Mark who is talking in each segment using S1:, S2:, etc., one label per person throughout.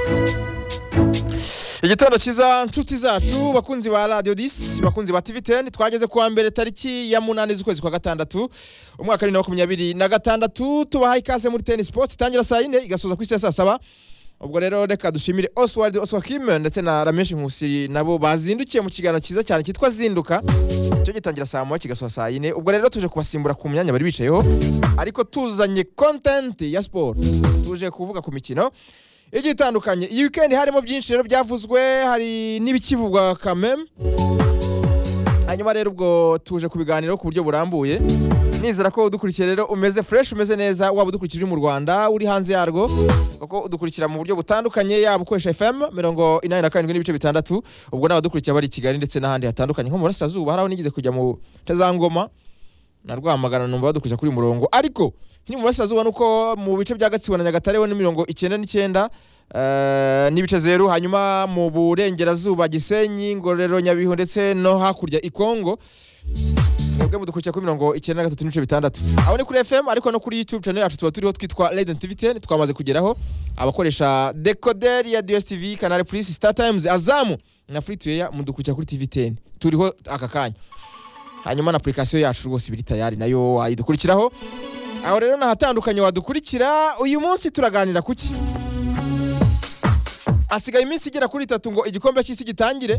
S1: Igitondo cyiza nshuti zacu bakunzi ba Radio 10 bakunzi ba TV10 twageze kuwa mbere tariki ya 8 z'ukwezi kwa gatandatu umwaka 2026 tubahaye ikaze muri Tennis Sports tangira saa 4 igasoza ku isi ya saa 7. Ubwo rero reka dushimire Oswald Oswakim ndetse na Ramesh Nkusi nabo bazindukiye mu kiganiro cyiza cyane cyitwa Zinduka cyo gitangira saa 1 kigasoza saa 4. Ubwo rero tuje kubasimbura ku myanya bari bicayeho ariko tuzanye content ya sport, tuje kuvuga ku mikino igitandukanye. Iyi weekend harimo byinshi rero byavuzwe, hari n'ibikivugwa kameme. Hanyuma rero ubwo tuje kubiganiraho ku buryo burambuye. Nizera ko udukurikiye rero umeze fresh, umeze neza, waba udukurikira mu Rwanda uri hanze yarwo, kuko udukurikira mu buryo butandukanye, yaba ukoresha FM 87.6. Ubwo n'abadukurikira bari Kigali ndetse n'ahandi hatandukanye nko mu Burasirazuba. Haraho nigeze kujya mu Tezangoma na Rwamagana numva badukurikira kuri murongo, ariko ni mu Burasirazuba nuko mu bice bya Gatsibo na Nyagatare ho ni 99 n'ibice 0. Hanyuma mu Burengerazuba Gisenyi, Ngororero, Nyabihu ndetse no hakurya Ikongo mwebwe mudukurikira kuri 93.6. Aho ni kuri FM ariko no kuri YouTube channel yacu tuba turiho twitwa Legend TV10. Twamaze kugeraho abakoresha decoder ya DStv, Canal Plus, Star Times, Azam na Free to mudukurikira kuri TV10 turiho aka kanya. Hanyuma na application yacu rwose biri tayari nayo wayidukurikiraho. Aho rero nahatandukanye wadukurikira. Uyu munsi turaganira kuki asigaye iminsi igera kuri 3 ngo igikombe cy'isi gitangire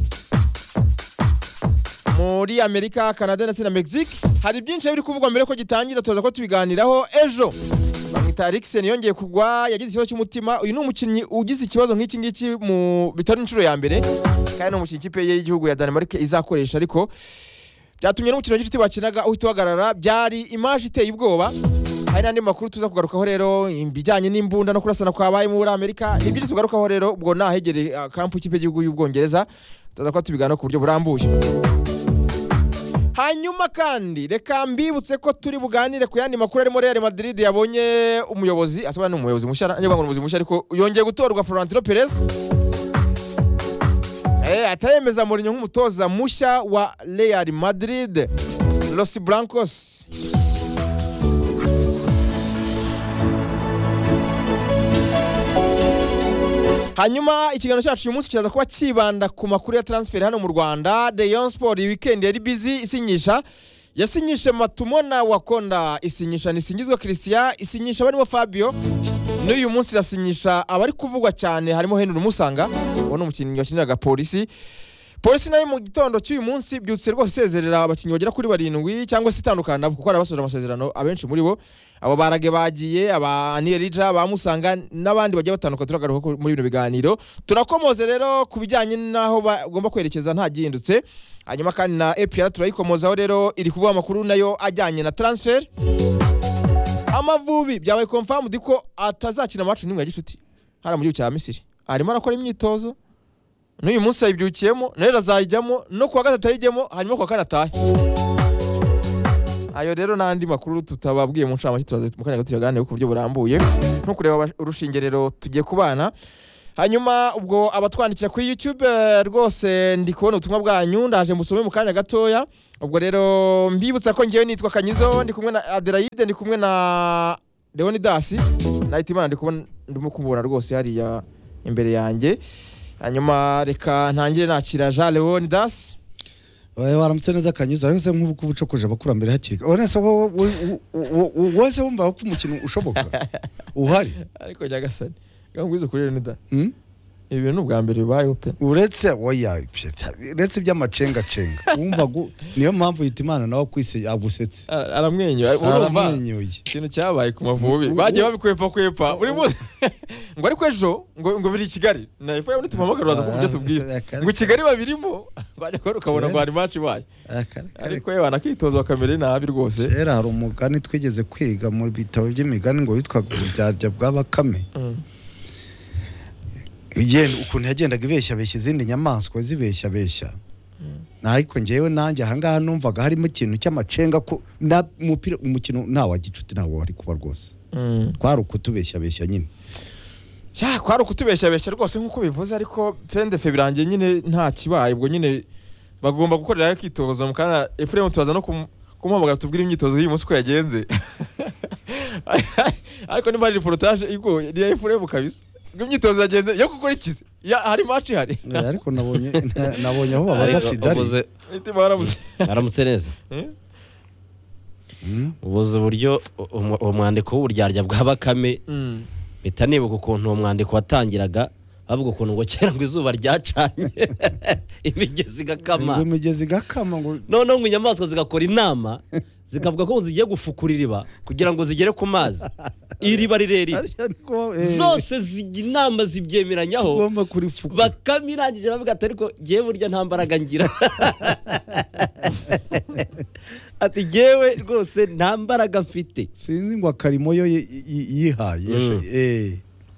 S1: muri Amerika, Canada ndetse na Mexique. Hari byinshi biri kuvugwa mbere ko gitangira, tuza ko tubiganiraho. Ejo bamwita Eriksen yongeye kugwa, yagize ikibazo cy'umutima. Uyu ni umukinnyi ugize ikibazo nk'iki ngiki mu bitaro inshuro ya mbere, kandi no mu kipe y'igihugu ya Denmark izakoresha, ariko byatumye n'umukino w'inshuti bakinaga uhita uhagarara. Byari image iteye ubwoba. Hari n'andi makuru tuza kugarukaho rero, imbijyanye n'imbunda no kurasana kwabaye muri Amerika. Ni byinshi tugarukaho rero, ubwo nahegereye kampu y'ikipe y'igihugu y'Ubwongereza, tuza ko tubiganiraho ku buryo burambuye. Hanyuma kandi reka mbibutse ko turi buganire ku yandi makuru arimo Real Madrid yabonye umuyobozi, asaba n'umuyobozi mushya, anyagwa umuyobozi mushya ariko yongeye gutorwa Florentino Perez. Atayemeza Mourinho nk'umutoza mushya wa Real Madrid Los Blancos. Hanyuma ikiganiro cyacu uyu munsi kiraza kuba kibanda ku makuru ya transfer hano mu Rwanda. Rayon Sport iyi weekend yari busy isinyisha, yasinyishe Matumona Wakonda, isinyisha Nisingizwa Christian, isinyisha barimo Fabio. N'uyu munsi irasinyisha abari kuvugwa cyane harimo Henry Musanga, uwo n'umukinnyi wakiniraga Polisi nayo mu gitondo cy'uyu munsi byutse rwose sezerera abakinnyi bagera kuri 7 cyangwa se itandukana kuko arabasoje amasezerano. Abenshi muri bo abo Barage bagiye, aba Anierija, ba Musanga n'abandi bagiye batandukana. Turagaruka muri bino biganiro, turakomoze rero kubijyanye naho bagomba kwerekeza nta gihindutse. Hanyuma kandi na APR turayikomozaho rero, iri kuvuga amakuru nayo ajyanye na transfer. Amavubi byabaye confirmed ko atazakina match n'imwe ya gicuti hara mu gihugu cya Misiri. Arimo arakora imyitozo n'uyu munsi ayibyukiyemo, nera azayijyamo no kuwa gatatu ayijyemo, hanyuma kuwa kane atahe. Ayo rero n'andi makuru tutababwiye mu ncamake turaza mu kanya gato tuyaganire ku buryo burambuye no kureba urushinge rero tugiye kubana. Hanyuma ubwo abatwandikira kuri YouTube rwose ndi kubona ubutumwa bwanyu, ndaje musome mu kanya gatoya. Ubwo rero mbibutsa ko ngiye nitwa Kanyizo, ndi kumwe na Adelaide, ndi kumwe na Leonidas na Itimana, ndi kubona ndimo kumubona rwose hariya imbere yanjye. Hanyuma reka ntangire nakira Jean Leonidas.
S2: Waramutse neza Kanyizo, ariko nk'ubu bucokoje abakurambere hakiri. Onese wose wumva ko umukino ushoboka uhari,
S1: ariko Nyagasani ngwizo kuri Leonidas. Ibintu bwa mbere bibayeho pe,
S2: uretse by'amacenga wumva niyo mpamvu Itimana nawe kwise agusetse
S1: aramwenyuye. Ikintu cyabaye ku Mavubi bagiye babikwepa uri munsi ngo ariko ejo ngo biri Kigali na ifu y'abone tumamagara baza kubyo tubwira ngo Kigali babirimo bajya ko ukabona ngo ari match baye, ariko yewe anakwitoza bakamere nabi rwose.
S2: Era hari umugani twigeze kwiga mu bitabo by'imigani ngo witwa Buryarya bwa Bakame. Ukuntu yagendaga ibeshya izindi nyamaswa zibeshya. Ariko ngewe nanjye ahangaha numvaga harimo ikintu cy'amacenga ko umukino ntawa gicuti ntawo wari kuba rwose. Kwari ukutubeshya nyine.
S1: Kwari ukutubeshya rwose nk'uko bivuze, ariko fende fe birangiye nyine nta kibaye. Ubwo nyine bagomba gukorera kwitoza mu kana. Ephraim tubaza no kumuhamagara tubwire imyitozo y'uyu munsi ko yagenze. Ariko nimba ari reportage igo ya Ephraim kabisa. imyitozo yagenze yo gukora ikizi hari match ihari
S2: ariko nabonye aho babaza Fidari
S1: imitima yarabuze
S3: aramutse neza ubuze uburyo umwandiko w'uburyarya bwa Bakame bita nibuka ukuntu uwo mwandiko watangiraga bavuga ukuntu ngo kera ngo izuba ryacanye imigezi igakama
S2: ngo
S3: none ngo inyamaswa zigakora inama zikavuga ko zigiye gufukura iriba kugira ngo zigere ku mazi iriba rirerire zose zigira inama zibyemeranyaho Bakame irangije aravuga ati ariko ngewe burya nta mbaraga ngira ati ngewe rwose nta mbaraga mfite
S2: sinzi ngo akarimo yo yihaye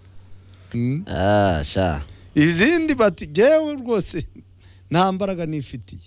S3: sha
S2: izindi bati ngewe rwose nta mbaraga nifitiye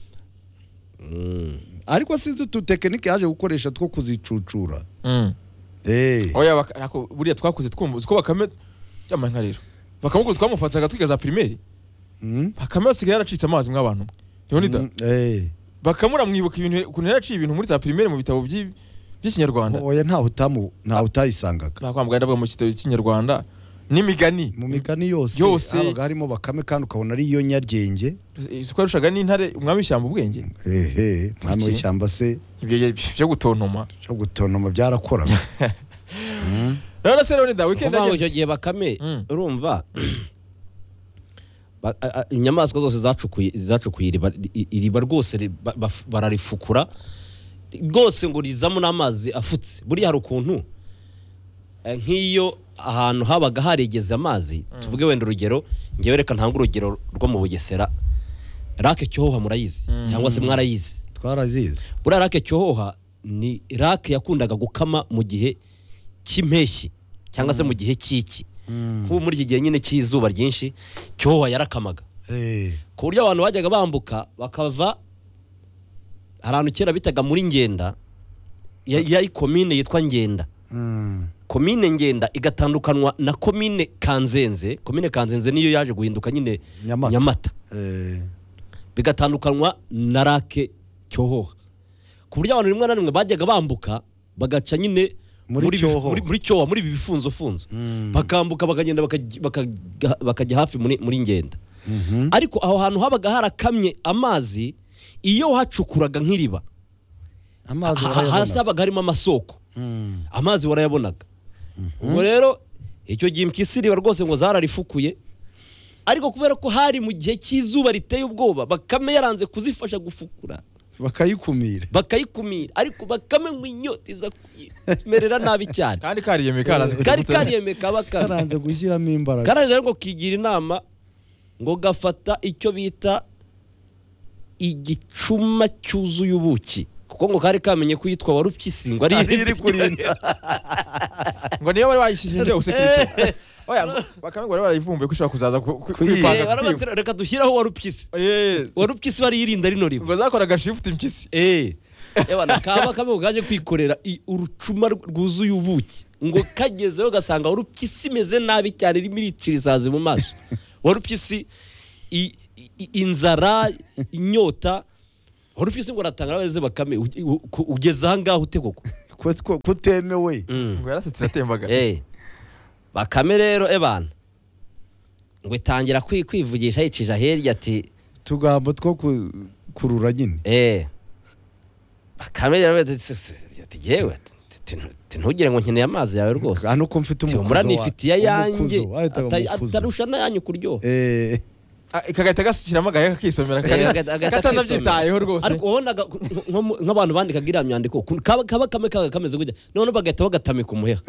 S2: ariko sinzi utu tekinike yaje gukoresha two kuzicucura
S1: oya buriya twakuze twumva uko Bakame cyamaye nka rero Bakame twamufataga twigaza primaire Bakame asigaye yaracitse amazi mw'abantu Leonida Bakame mwibuka ibintu ukuntu yaraciye ibintu muri za primaire mu bitabo by'ikinyarwanda
S2: oya ntaho utayisangaga
S1: nakwambwa ndavuga mu kitabo cy'ikinyarwanda n'imigani
S2: mu migani yose abaga harimo Bakame kandi ukabona ari iyo nyaryenge
S1: isuko yarushaga n'intare umwami w'ishyamba ubwenge
S2: umwami w'ishyamba se
S1: ibyo byo gutontoma byarakoraga none se Leonida weekend
S3: yageze icyo gihe Bakame urumva inyamaswa zose zacukuye iriba rwose bararifukura rwose ngo rizamo n'amazi afutse buriya hari ukuntu nk'iyo ahantu habaga haregeze amazi tuvuge wenda urugero ngewe reka ntanga urugero rwo mu Bugesera Rake Cyohoha murayizi cyangwa se mwarayizi
S2: twarazizi
S3: buriya Rake Cyohoha ni rake yakundaga gukama mu gihe cy'impeshyi cyangwa se mu gihe cy'iki nk'ubu muri iki gihe nyine cy'izuba ryinshi Cyohoha yarakamaga ku buryo abantu bajyaga bambuka bakava ahantu kera bitaga muri Ngenda ya komine yitwa Ngenda komine Ngenda igatandukanwa na komine Kanzenze niyo yaje guhinduka nyine Nyamata bigatandukanwa na Rake Cyohoha ku buryo abantu rimwe na rimwe bajyaga bambuka bagaca nyine muri Cyohoha muri ibi bifunzo bakambuka bakagenda bakajya hafi muri Ngenda ariko aho hantu habaga harakamye amazi iyo hacukuraga nk'iriba hasi habaga harimo amasoko amazi warayabonaga ubwo rero icyo gihe impyisi iriba rwose ngo zararifukuye ariko kubera ko hari mu gihe cy'izuba riteye ubwoba Bakame yaranze kuzifasha gufukura
S2: bakayikumira
S3: ariko Bakame ngo inyota iza kumerera nabi cyane
S1: kandi kariyemeka
S2: karanze gushyiramo imbaraga
S3: karanze ngo kigira inama ngo gafata icyo bita igicuma cyuzuye ubuki kuko ngo kari kamenye ko yitwa Warupyisi ngo ari iri kurinda
S1: ngo niyo bari bayishinje usekirite oya Bakame ngo barayivumbuye ko ishobora kuzaza kwipanga
S3: reka dushyiraho Warupyisi bari yirinda rino riba
S1: ngo zakoraga shift impyisi
S3: ebana Bakame gaje kwikorera urucuma rwuzuye ubuki ngo kagezeho gasanga Warupyisi imeze nabi cyane irimo iricira isazi mu maso Warupyisi inzara inyota Warupyisi ngo aratanga abeze Bakame ugeze aha ngaho ute koko
S2: kutemewe
S1: ngo yarasetse iratembaga
S3: Bakame rero ebana ngo itangira kwivugisha yicija herya ati
S2: tugambo two kurura nyine
S3: Bakame rero ati yewe ntugire ngo nkeneye amazi yawe rwose
S2: hano ko mfite umukuzo
S3: wa nifitiye yanjye atarusha nayanyu kuryo
S1: kagahita gashyiramo agahe kakisomera katanabyitayeho rwose
S3: ariko ubonaga nk'abantu bandikaga iriya myandiko kaba kameze gutya none bagahita bagatamika umuheha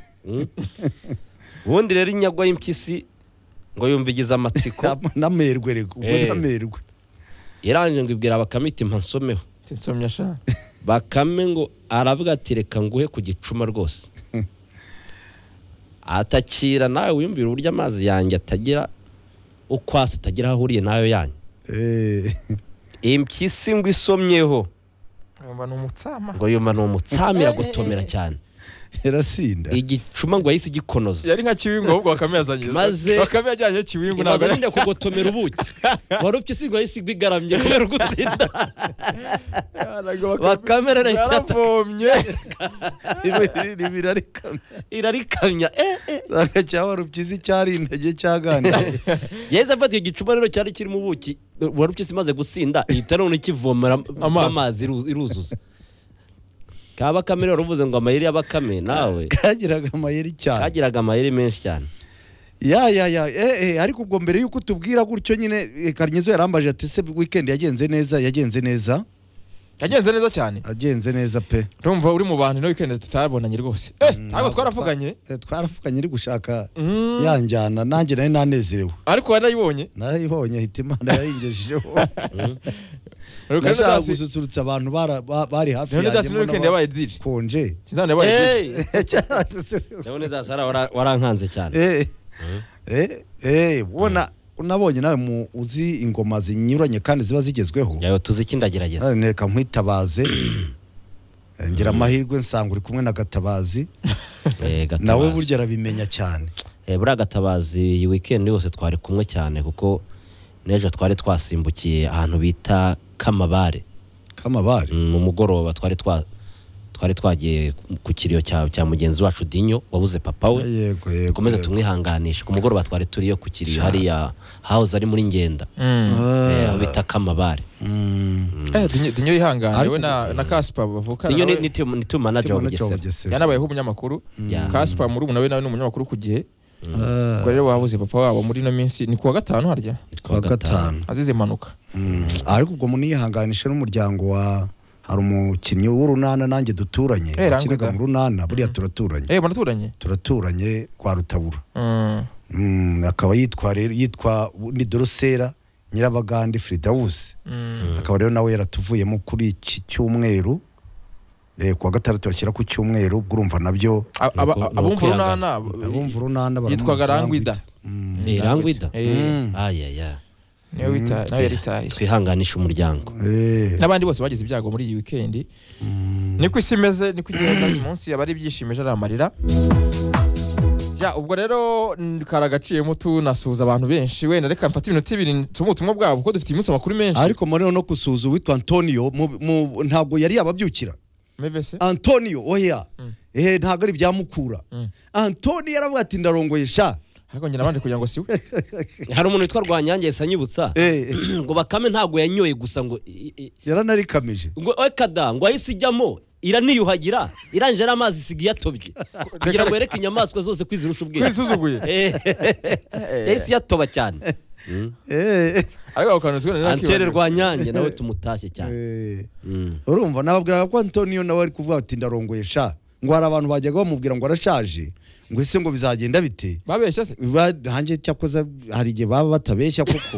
S3: ubundi rero inyagwa y'impyisi ngo yumvigize amatsiko
S2: n'amerwe
S3: irangije ngo ibwira Bakame iti mpa nsomeho
S1: nsomya sha
S3: Bakame ngo aravuga ati reka nguhe ku gicuma rwose atakira nawe wiyumvira uburyo amazi yanjye atagira ukwasi atagira aho ahuriye nayo yanyu impyisi ngo isomyeho
S1: ngo ni umutsama
S3: iragutomera cyane
S2: irasinda
S3: igicuma ngo yahise igikonoza
S1: yari nka kiwingu ahubwo Bakame yazanye
S3: maze
S1: Bakame yajyanye kiwingu ntabwo
S3: ntabwo kugotomera ubuki warupye singo yahise igaramye kubera gusinda Bakame rero
S1: yaravomye
S3: irarikamya
S2: sanga cyaba rupyizi cyari intege cyaganda
S3: yahise afata igicuma rero cyari kirimo ubuki warupye simaze gusinda ihita none ikivomera amazi iruzuza Bakame rero uvuze ngo amayeri y'Abakame nawe
S2: kagiraga amayeri cyane
S3: kagiraga amayeri menshi cyane
S2: ariko ubwo mbere yuko tubwira gutyo nyine Karinyizo yarambaje ati se weekend yagenze neza
S1: cyane
S2: agenze neza pe
S1: urumva uri mu bantu no weekend tutabonanye rwose ntabwo twaravuganye
S2: iri gushaka yanjyana nanjye nayo nanezerewe
S1: ariko
S2: narayibonye hita Imana yayingejejeho nashaka gususurutsa abantu bari hafi
S1: yanjye no weekend yabaye DJ
S2: konje
S1: kizana yabaye DJ
S3: Leone Dasara warankanze cyane
S2: ubona unabonye nawe uzi ingoma zinyuranye kandi ziba zigezweho
S3: yayo tuzikindagerageza
S2: nereka nkwitabaze ngira amahirwe nsanga uri kumwe na Gatabazi nawe burya arabimenya cyane
S3: buriya Gatabazi iyi weekend yose twari kumwe cyane kuko nejo twari twasimbukiye ahantu bita Kamabare mu mugoroba twari twagiye ku kiriyo cya mugenzi wacu Dinyo wabuze papa we
S2: yego
S3: dukomeze tumwihanganishe ku mugoroba twari turiyo ku kiriyo hariya house ari muri Ngenda bita Kamabare
S1: Dinyo yihangane we na Kaspa bavuka
S3: Dinyo ni team manager wa Bugesera
S1: yanabayeho umunyamakuru Kaspa muri nawe ni umunyamakuru ku gihe ubwo rero wabuze papa wabo muri no minsi ni kuwa gatanu harya
S2: kuwa gatanu
S1: azize impanuka
S2: ariko ubwo munihanganisha n'umuryango wa hari umukinnyi w'urunana nanjye duturanye akinaga mu runana buriya turaturanye kwa Rutabura akaba yitwa ni Dorosera Nyirabagandi Fridaus akaba rero nawe yaratuvuyemo kuri iki cyumweru kuwa gatandatu bashyira ku cyumweru urumva nabyo
S1: abumva urunana yitwaga Rangwida
S3: Rangwida
S1: niyo yaritaye
S3: twihanganisha umuryango
S1: n'abandi bose bagize ibyago muri iyi weekend niko isi imeze niko igenda umunsi yaba ari ibyishimije ari amarira ubwo rero karagaciyemo tunasuza abantu benshi wenda reka mfata iminota 2 tumutumwa bwabo kuko dufite iminsi makuru menshi
S2: ariko muri no kusuza witwa Antonio ntabwo yari yababyukira Antonio oya ntabwo ari byamukura Antonio yaravuga ati ndarongoye sha
S1: ariko njye nabanje kugira ngo siwe
S3: hari umuntu witwa Rwanyange yasanyibutsa ngo Bakame ntabwo yanyoye gusa ngo
S2: yaranarikamije
S3: ngo ekada ngo ahise ijyamo iraniyuhagira iranje amazi isigiye atobye kugira ngo yereke inyamaswa zose kwizirusha ubwenge
S1: kwisuzuguye
S3: yahise yatoba cyane
S1: ariko ukanuzwe
S3: Antere Rwanyange nawe tumutashye cyane
S2: urumva nababwira ko Antonio nawe ari kuvuga ati ndarongoye sha ngo hari abantu bajyaga bamubwira ngo arashaje ngo ese ngo bizagenda bite
S1: babeshya se
S2: hanjye cyakoza hari igihe baba batabeshya koko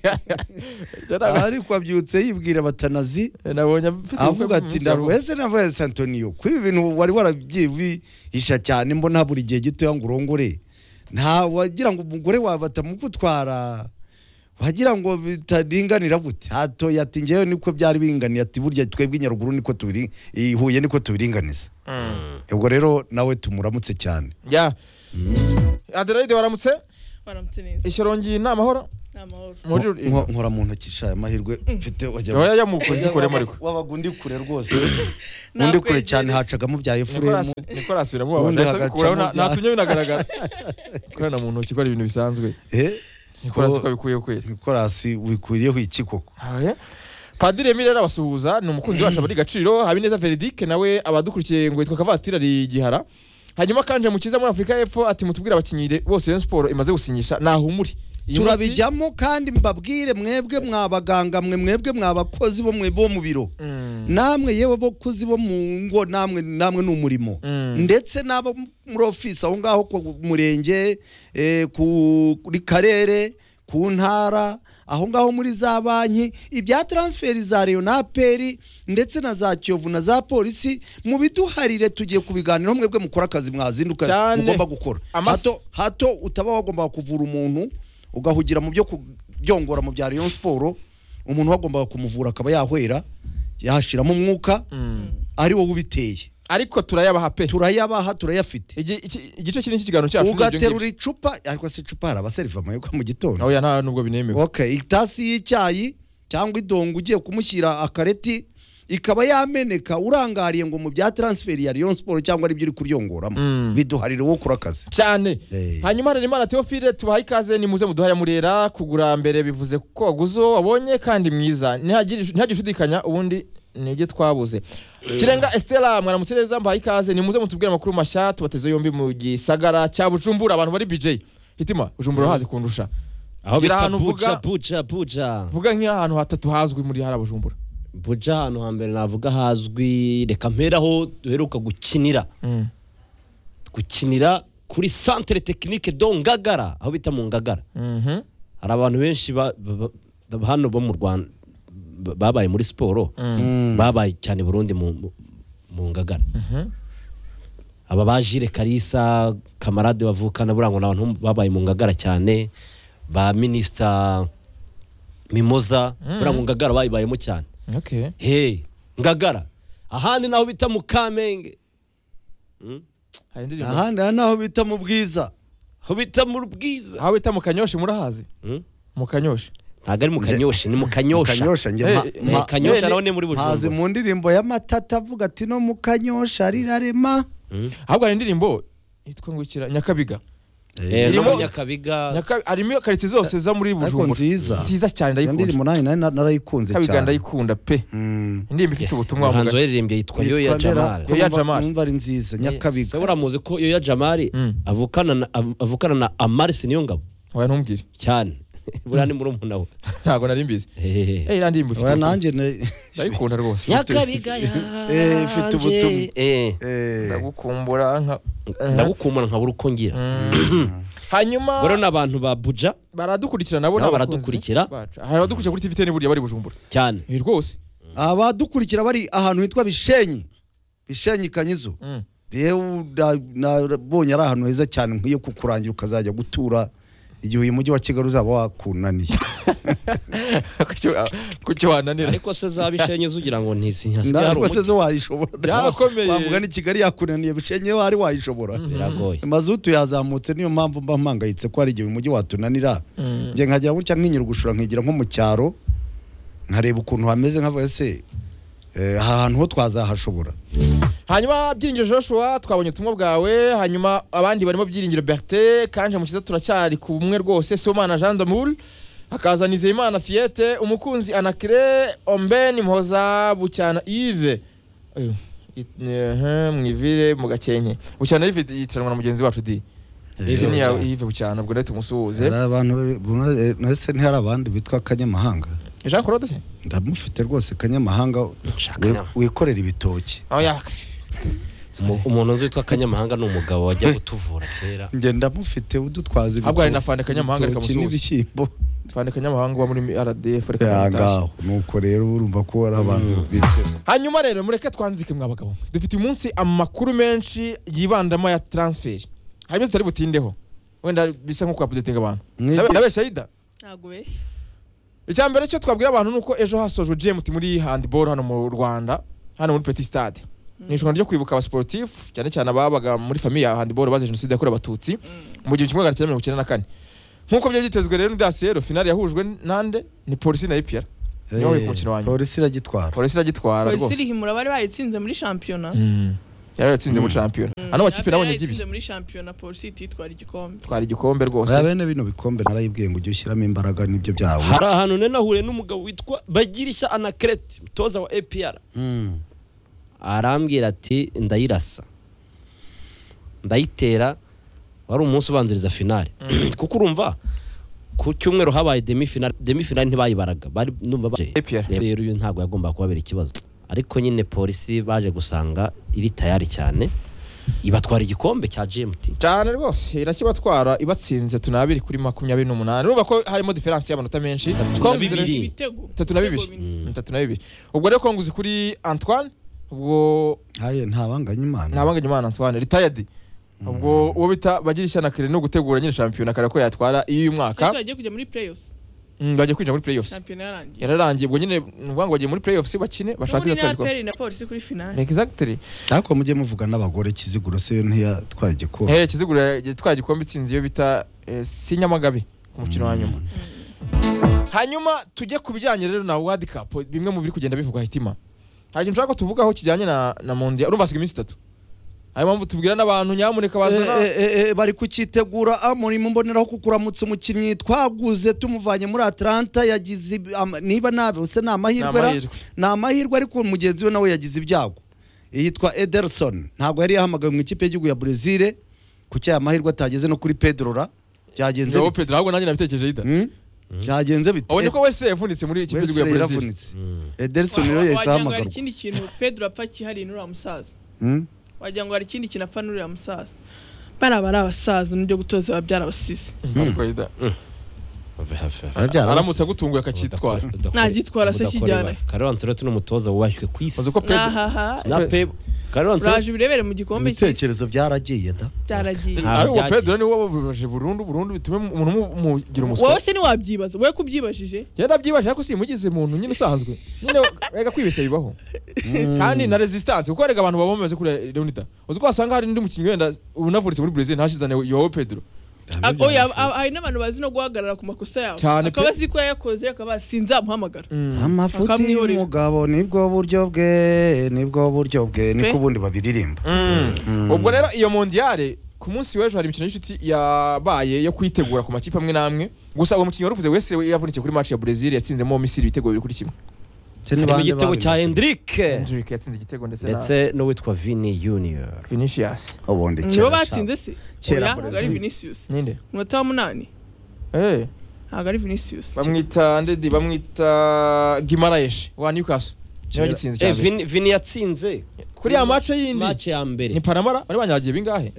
S2: ariko abyutse yibwira batanazi
S1: nabonye
S2: avuga ati ndarwese navuye Antonio kwi ibintu wari warabyihisha cyane mbona buri gihe gito ngo urongore nta wagira ngo umugore wawe batamukutwara wagira ngo bitaringanira gute hato yatingeyo niko byari binganiye ati burya twebwe inyaruguru niko tubiri ihuye niko tubiringaniza ubwo rero nawe tumuramutse cyane
S1: Adelaide waramutse
S4: neza
S1: ishorongi n'amahoro
S2: nkora mu ntoki sha amahirwe mfite
S1: wajya yamukoze koremo ariko
S2: wabagundi kure rwose undi kure cyane hacagamo bya Efuremu
S1: Nicolas biramubabaje natunye binagaragara korana mu ntoki ko ari ibintu bisanzwe Nicolas ko bikuye kwera
S2: Nicolas wikuriyeho iki koko
S1: Padiri Emile arabasuhuza ni umukunzi wacu abari Gaciro Habineza Verdict nawe abadukurikiye ngo yitwa Kavatira ari Gihara hanyuma kanje mukiza muri Afrika y'Epfo ati mutubwira abakinyire bose Rayon Sport imaze gusinyisha nahumuri
S2: turabijyamo kandi mbabwire mwebwe mwabaganga mwebwe mwabakozi bo mwebo mu biro namwe yewe bokozi bo mu ngo namwe n'umurimo ndetse nabo muri office aho ngaho ku murenge kuri karere ku ntara aho ngaho muri za banki ibya transfer za Rayon na APR ndetse na za Kiyovu na za polisi mu biduharire tugiye kubiganira mwebwe mukora akazi mwazinduka mugomba gukora hato utaba wagomba kuvura umuntu ugahugira mu byo kubyongora mu bya Rayon Sport umuntu wagomba kumuvura akaba yahwera yashiramo umwuka ari wowe ubiteye
S1: ariko turayabaha pe
S2: turayabaha turayafite
S1: igice kinini cy'ikiganiro cyacu
S2: ugaterura icupa ariko si icupa hari abaseriva amayoga mu gitondo
S1: oya nta nubwo binemewe
S2: okay itasi y'icyayi cyangwa idongo ugiye kumushyira akareti ikaba yameneka urangariye ngo mu bya transfer ya Rayon Sport cyangwa ari byo uri kuryongoramo biduharire wo kurakaza
S1: cyane hanyuma rero Imana Theophile tubaha ikaze ni muze muduhaya murera kugura mbere bivuze ko waguzo wabonye kandi mwiza ntihagishidikanya ubundi nibyo twabuze Kirenga Estella mwaramutse neza mbaha ikaze ni muze mutubwira amakuru mashya tubateze yombi mu gisagara cya Bujumbura abantu bari BJ hitima Bujumbura hazi kundusha
S3: aho bita Buja
S1: vuga nk'ahantu hatatu hazwi muri hara Bujumbura
S3: Buja hano hambere navuga hazwi reka mperaho duheruka gukinira kuri Centre Technique do Ngagara aho bita mu Ngagara hari abantu benshi hano bo mu Rwanda babaye muri siporo babaye cyane Burundi mu Ngagara aba bajire Kalisa kamarade bavukana burango n'abantu babaye mu Ngagara cyane ba minister Mimoza burango Ngagara bayibayemo cyane
S1: okay
S3: Ngagara ahandi naho bita mu Kamenge
S2: ahandi naho bita mu Bwiza
S3: aho bita mu Bwiza
S1: aho bita mu Kanyoshi murahazi mu Kanyoshi
S3: ntago ari mu Kanyoshi ni mu Kanyosha Kanyosha naho ni muri Bujumbura
S2: hazi mu ndirimbo ya Matata avuga ati no mu Kanyosha arirarema
S1: ahubwo hari indirimbo yitwa ngukira Nyakabiga
S3: irimo Nyakabiga
S1: arimo karitsiye zose za muri Bujumbura nziza cyane ndayikunda
S2: indirimbo narayikunze cyane
S1: Kabiga ndayikunda pe indirimbo ifite ubutumwa
S3: hanzo yaririmbye yitwa Yoya Jamal
S2: numva ari nziza Nyakabiga
S3: se uramuzi ko Yoya Jamal avukana na Amarisi Niyongabo
S1: oya ntumbwire
S3: cyane burani muri umuntu nawe
S1: ntago nari mbizi irandimbo ifite
S2: nanjye
S1: ndayikunda rwose
S3: Nyakabiga
S2: ifite ubutumwa
S3: ndagukumbura nkabura uko ngira
S1: hanyuma
S3: baro n'abantu ba Buja
S1: baradukurikira nabo
S3: baradukurikira
S1: hari abadukurikira kuri TVT burya bari Bujumbura
S3: cyane
S1: rwose
S2: abadukurikira bari ahantu hitwa Bishenyi Kanyizo rero nabonye ari ahantu heza cyane nkwiye kukurangira ukazajya gutura igihe uyu mujyi wa Kigali uzaba wakunaniye
S1: kuki wananira
S3: ariko se za Bishenyi ugira ngo ntisinyasigaye
S2: ariko se zo wayishobora
S1: byarakomeye
S2: wavuga ni Kigali yakunaniye Bishenyi wari wayishobora
S3: biragoye
S2: mazutu yazamutse niyo mpamvu mba mpangayitse ko ari igihe uyu mujyi watunanira nge nkagira gutya nkinyira gushura nkigira nko mu cyaro nkareba ukuntu hameze nkavuga se ahantu ho twazahashobora
S1: hanyuma Byiringiro Joshua twabonye ubutumwa bwawe hanyuma abandi barimo Byiringiro Bertin kanje mukiza turacyari ku bumwe rwose Somana Jean Damour hakaza Nizeyimana Fiete umukunzi Anacre Omben Mhoza Bucyana Yves mwivire mu Gakenke Bucyana Yves yitiranwa na mugenzi wacu di Sini ya Yves Bucyana ubwo ndetse umusuhuze
S2: abantu nase ntihari abandi bitwa Kanyamahanga
S1: Jean Claude se
S2: ndamufite rwose Kanyamahanga wikorera ibitoki
S1: oya
S3: umuntu uzitwa Kanyamahanga ni umugabo wajya gutuvura kera
S2: nge ndamufite udutwaza ibitoki
S1: ahubwo ari na Fande Kanyamahanga rekamusuhuze Fande Kanyamahanga wa muri RDF reka
S2: ngaho nuko rero urumva ko ari abantu
S1: hanyuma rero mureke twanzike mwabagabo dufite umunsi amakuru menshi yibandamo ya transfer hanyuma tutari butindeho wenda bisa nko updating abantu nabe Shaida
S4: ntago we
S1: icyambere cyo twabwira abantu nuko ejo hasojwe GMT muri handball hano mu Rwanda hano muri Petit Stade nishobora ryo kwibuka aba sportif cyane cyane ababaga muri famille ya handball baje jenoside yakorewe abatutsi mu 1994 nkuko byo gitezwe rero ndasero final yahujwe nande ni Polisi na APR niyo ku mukino wanyu
S2: Polisi iragitwara
S1: rwose
S4: Polisi ihimura bari bayitsinze muri championnat
S1: yaratsinze muri championnat ano makipe nabonye gibi
S4: muri championnat Polisi itwara igikombe
S1: twara igikombe rwose
S2: abene bino bikombe narayibwiye ngo ujye ushyiramo imbaraga nibyo byawe
S3: hari ahantu nahure n'umugabo witwa Bagirishya Anacret mutoza wa APR arambwira ati ndayirasa ndayitera wari umunsi ubanziriza finale kuko urumva ku cyumweru habaye demi finale ntibayibaraga bari numva rero uyu ntago yagomba kubabera ikibazo ariko nyine Polisi baje gusanga iri tayari cyane ibatwara igikombe cya GMT
S1: cyane rwose irakibatwara ibatsinze tunabiri kuri 28 urumva ko harimo difference y'amanota menshi
S4: ibitego
S1: 32 ubwo rero konguzi kuri Antoine ubwo
S2: haye ntabanganya
S1: Imana Antoine retired ubwo uwo bita Bagirishya na Kire no gutegura nyine champion akara ko yatwara iyo uyu mwaka
S4: yagiye kujya muri playoffs
S1: bagiye kwinjira muri playoffs
S4: shampiyona yarangiye
S1: yararangiye ubwo nyine nuvuga ngo bagiye muri playoffs bakine bashaka
S4: iyo
S1: iyo twari
S4: APR na polisi kuri finale
S1: exactly
S2: ariko mujye muvuga n'abagore Kiziguro se ntiyatwaye igikombe
S1: Kiziguro yatwaye igikombe itsinze iyo bita Sinyamagabe ku mukino wa nyuma hanyuma tujye ku bijyanye rero na World Cup bimwe mu biri kugenda bivugwa hitima hari ikintu nshaka tuvugaho kijyanye na Mondial urumva asiga iminsi 3 ayo mpamvu tubwira n'abantu nyamuneka bazana
S2: bari kukitegura amurimo mboneraho kukuramutsa umukinnyi twaguze tumuvanye muri Atlanta yagize niba nabe use na amahirwe ariko mugenzi we nawe yagize ibyago yitwa Ederson ntabwo yari yahamagaye mu ikipe y'igihugu ya Brazil kuki amahirwe atageze no kuri Pedro byagenze
S1: bite Pedro ahubwo nanjye nabitekereje ida
S2: byagenze bite
S1: abonye ko wese yavunitse muri ikipe y'igihugu ya Brazil
S2: Ederson rero yahamagaye
S4: hari ikindi kintu Pedro apfa kihari n'ura musaza wagira ngo hari ikindi kintu apfa n'ura musaza bari abasaza n'ibyo gutoza babyara abasizi
S1: aramutse agutunguye akakitwara
S4: nagitwara se kijyana
S3: Carlo Ancelotti n'umutoza wubashywe ku isi
S4: na Pep Carlo Ancelotti birebere mu gikombe
S2: cy'ibitekerezo byaragiye
S4: byaragiye
S1: ariko Pedro ni wowe wabaje burundu bitume umuntu mugira umuswa
S4: wowe se ni wabyibaza wowe kubyibashije
S1: yenda byibashije ariko simugize umuntu nyine usanzwe nyine rega kwibeshya bibaho kandi na resistance kuko rega abantu babomeze kuri Leonida uzi ko wasanga hari ndi mukinnyi wenda unavuritse muri Brazil ntashizane yowe Pedro
S4: hari n'abantu bazi no guhagarara ku makosa yabo akaba azi ko yakoze akaba sinzamuhamagara
S2: amafuti y'umugabo nibwo buryo bwe niko ubundi babiririmba
S1: ubwo rero iyo mondiale ku munsi w'ejo hari imikino y'inshuti yabaye yo kwitegura ku makipe amwe n'amwe gusa uwo mukinnyi waruvuze wese yavunitse kuri match ya Brazil yatsinzemo Misiri ibitego bibiri kuri kimwe
S3: harimo igitego cya Hendrick
S1: yatsinze igitego
S3: ndetse n'uwitwa Vini Junior
S1: Vinicius
S2: ubundi
S4: nibo batsinze se
S2: kera
S4: ari Vinicius
S1: ninde
S4: munota wa 8 ntabwo ari Vinicius
S1: bamwita Guimaraes wa Newcastle niyo gitsinze cyane
S3: Vini yatsinze
S1: kuri ya match yindi
S3: match ya mbere
S1: ni Panama bari banyagiye bingahe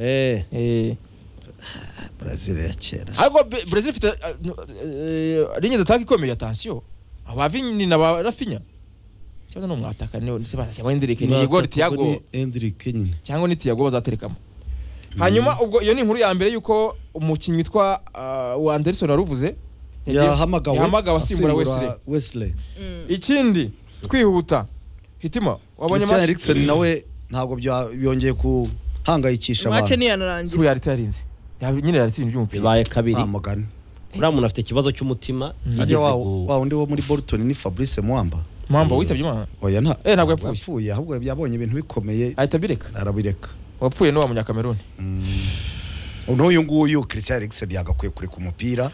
S2: Brazil ya kera
S1: ariko Brazil ifite ligne d'attaque ikomeye attention aba Vini na Rafinha cyangwa no mwataka ni sebasha Hendrick ni Igor Thiago
S2: Hendrick nyine
S1: cyangwa ni Thiago bazaterekamo hanyuma ubwo iyo ni inkuru ya mbere yuko umukinnyi witwa wa Anderson waruvuze yahamagawe asimbura
S2: Wesley
S1: ikindi twihuta hitima wabonye
S2: match Eriksen nawe ntabwo byongeye kuhangayikisha abantu
S4: match ni yanarangiye
S1: ubu yari tarinze nyine yari ibintu by'umupira
S3: baye kabiri
S2: amagana
S3: uriya muntu afite ikibazo cy'umutima
S2: wa undi wo muri Bolton ni Fabrice
S1: Mwamba witabye Imana
S2: oya
S1: ntabwo
S2: yapfuye ahubwo yabonye ibintu bikomeye
S1: ahita bireka
S2: arabireka
S1: wapfuye no wa munyakameruni
S2: n'uyu nguyu Christian Eriksen yagakwiye kureka umupira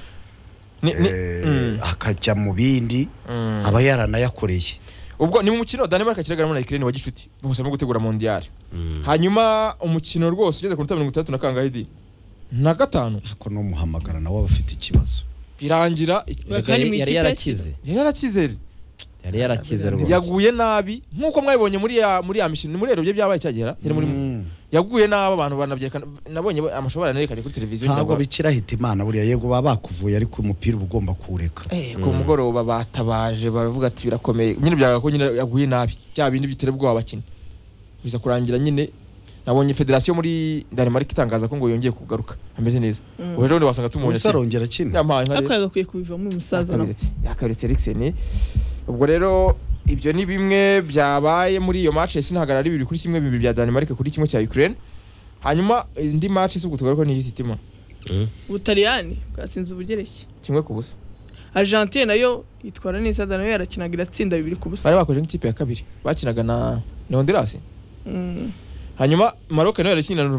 S2: akajya mu bindi aba yaranayakoreye
S1: ubwo ni mu mukino Danemark kiragara muri Ukraine wa gishuti bose mu gutegura mondial hanyuma umukino rwose ugeze ku 33 na kangahidi na gatanu
S2: ako no muhamagara nawe abafite ikibazo
S1: birangira
S3: yari yarakize rwose
S1: yaguye nabi nkuko mwabibonye muri ya mishino muri rero byabaye cyagera cyane muri yaguye nabi abantu banabyekana nabonye amashobora nerekanye kuri televiziyo
S2: ntabwo bikira hita Imana buriya yego baba bakuvuye ariko umupira ugomba kureka
S1: ku mugoroba batabaje baravuga ati birakomeye nyine byaga ko nyine yaguye nabi bya bindi bitera ubwo abakinnyi biza kurangira nyine nabonye federation muri Danemark itangaza ko ngo yongeye kugaruka ameze neza uhejo ndi wasanga tumubonye
S2: sarongera kindi
S4: akagakwiye kubivamo umusaza
S1: yakaberetse Eriksen ubwo rero ibyo ni bimwe byabaye muri iyo match sinahagarara 2-1 bya Danemark kuri kimwe cya Ukraine hanyuma indi match isugutugaruko ni hitima
S4: Ubutaliyani bwatsinze Ubugereki
S1: kimwe ku busa
S4: Argentine nayo yitwara neza nayo yarakinaga iratsinda 2-0
S1: bari bakoje nk'ikipe ya kabiri bakinaga na Honduras hanyuma Maroc nayo yarakina